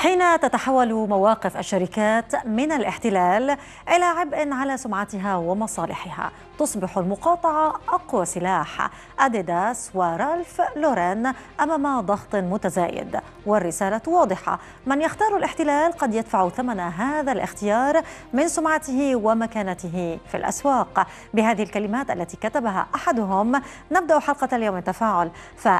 حين تتحول مواقف الشركات من الاحتلال إلى عبء على سمعتها ومصالحها، تصبح المقاطعة أقوى سلاح. أديداس ورالف لورين أمام ضغط متزايد، والرسالة واضحة: من يختار الاحتلال قد يدفع ثمن هذا الاختيار من سمعته ومكانته في الأسواق. بهذه الكلمات التي كتبها أحدهم نبدأ حلقة اليوم من تفاعل.